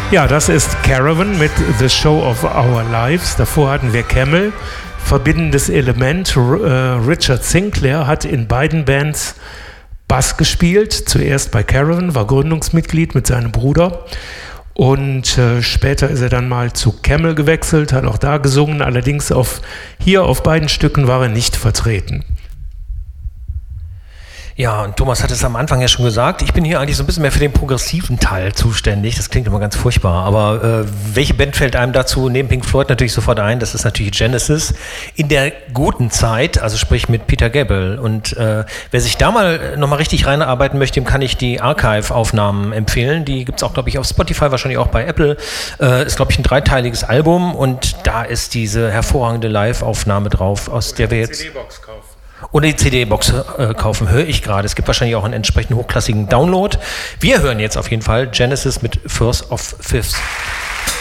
Ja, das ist Caravan mit The Show of Our Lives. Davor hatten wir Camel, verbindendes Element. Richard Sinclair hat in beiden Bands Bass gespielt. Zuerst bei Caravan, war Gründungsmitglied mit seinem Bruder. Und später ist er dann mal zu Camel gewechselt, hat auch da gesungen. Allerdings hier auf beiden Stücken war er nicht vertreten. Ja, und Thomas hat es am Anfang ja schon gesagt, ich bin hier eigentlich so ein bisschen mehr für den progressiven Teil zuständig. Das klingt immer ganz furchtbar, aber welche Band fällt einem dazu neben Pink Floyd natürlich sofort ein? Das ist natürlich Genesis in der guten Zeit, also sprich mit Peter Gabriel. Und wer sich da mal nochmal richtig reinarbeiten möchte, dem kann ich die Archive-Aufnahmen empfehlen. Die gibt's auch, glaube ich, auf Spotify, wahrscheinlich auch bei Apple. Ist, glaube ich, ein 3-teiliges Album und da ist diese hervorragende Live-Aufnahme drauf, aus der wir jetzt... CD-Box kaufen. Oder die CD-Box kaufen, höre ich gerade. Es gibt wahrscheinlich auch einen entsprechend hochklassigen Download. Wir hören jetzt auf jeden Fall Genesis mit First of Fifths.